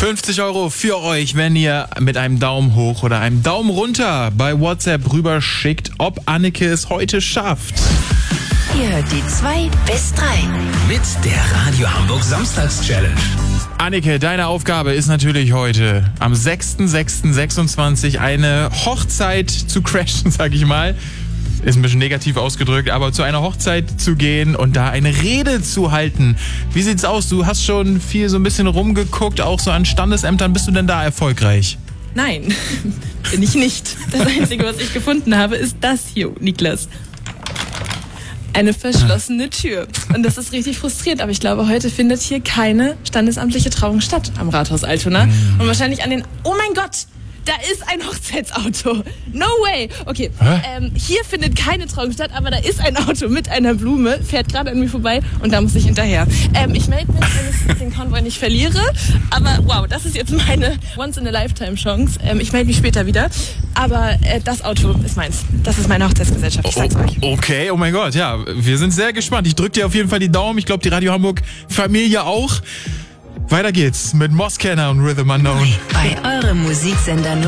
50 € für euch, wenn ihr mit einem Daumen hoch oder einem Daumen runter bei WhatsApp rüberschickt, ob Anneke es heute schafft. Ihr hört die 2 bis 3 mit der Radio Hamburg Samstags-Challenge. Anneke, deine Aufgabe ist natürlich heute am 6.6.26 eine Hochzeit zu crashen, sag ich mal. Ist ein bisschen negativ ausgedrückt, aber zu einer Hochzeit zu gehen und da eine Rede zu halten. Wie sieht's aus? Du hast schon viel so ein bisschen rumgeguckt, auch so an Standesämtern. Bist du denn da erfolgreich? Nein, bin ich nicht. Das Einzige, was ich gefunden habe, ist das hier, Niklas. Eine verschlossene Tür. Und das ist richtig frustrierend, aber ich glaube, heute findet hier keine standesamtliche Trauung statt am Rathaus Altona. Und wahrscheinlich an den... Oh mein Gott! Da ist ein Hochzeitsauto. No way. Okay, hier findet keine Trauung statt, aber da ist ein Auto mit einer Blume, fährt gerade an mir vorbei und da muss ich hinterher. Ich melde mich, wenn ich den Konvoi nicht verliere. Aber wow, das ist jetzt meine Once-in-a-Lifetime-Chance. Ich melde mich später wieder. Aber das Auto ist meins. Das ist meine Hochzeitsgesellschaft, ich sag's euch. Okay, oh mein Gott, ja, wir sind sehr gespannt. Ich drücke dir auf jeden Fall die Daumen. Ich glaube, die Radio Hamburg Familie auch. Weiter geht's mit Mosskenner und Rhythm Unknown. bei eurem Musiksender